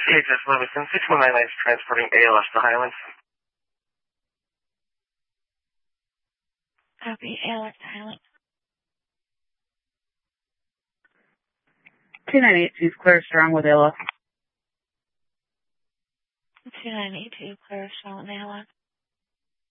KHS Livingston, 6199 is transporting ALS to Highlands. Copy, ALS to Highlands. 2982 clear strong with ALS. 2982 clear strong with ALS.